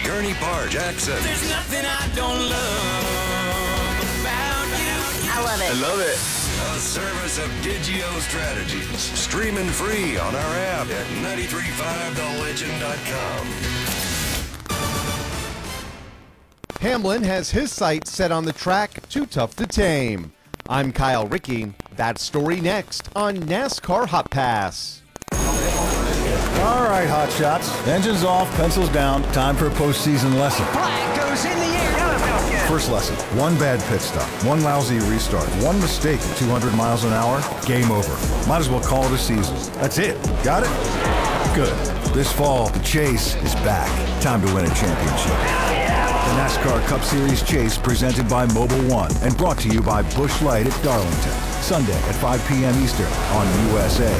Gurney Park, Jackson. There's nothing I don't love about you. I love it. I love it. A service of Digio Strategies. Streaming free on our app at 935thelegend.com. Hamlin has his sights set on the track Too Tough to Tame. I'm Kyle Rickey. That story next on NASCAR Hot Pass. All right, hot shots. Engines off, pencils down. Time for a postseason lesson. Flag goes in the air. First lesson, one bad pit stop, one lousy restart, one mistake at 200 miles an hour, game over. Might as well call it a season. That's it. Got it? Good. This fall, the chase is back. Time to win a championship. The NASCAR Cup Series Chase presented by Mobil 1 and brought to you by Busch Light at Darlington. Sunday at 5 p.m. Eastern on USA.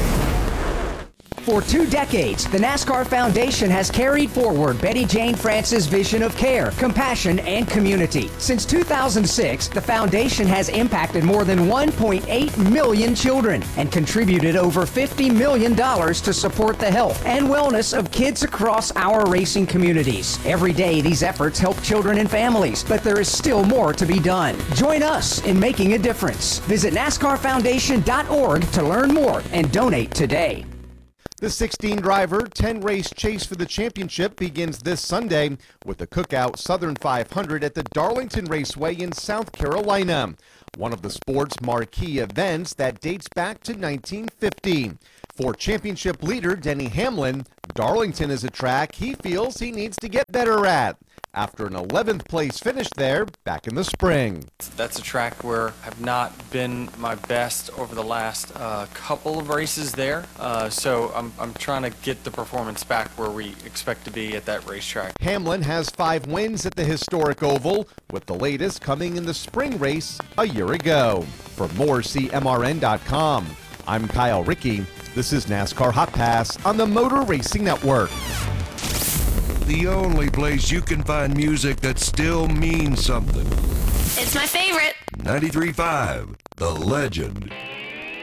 For 2 decades, the NASCAR Foundation has carried forward Betty Jane France's vision of care, compassion, and community. Since 2006, the foundation has impacted more than 1.8 million children and contributed over $50 million to support the health and wellness of kids across our racing communities. Every day, these efforts help children and families, but there is still more to be done. Join us in making a difference. Visit NASCARFoundation.org to learn more and donate today. The 16-driver, 10-race chase for the championship begins this Sunday with the Cookout Southern 500 at the Darlington Raceway in South Carolina, one of the sport's marquee events that dates back to 1950. For championship leader Denny Hamlin, Darlington is a track he feels he needs to get better at after an 11th place finish there back in the spring. That's a track where I've not been my best over the last couple of races there, so I'm trying to get the performance back where we expect to be at that racetrack. Hamlin has 5 wins at the historic Oval, with the latest coming in the spring race a year ago. For more, see MRN.com. I'm Kyle Rickey. This is NASCAR Hot Pass on the Motor Racing Network. The only place you can find music that still means something. It's my favorite. 93.5 The Legend.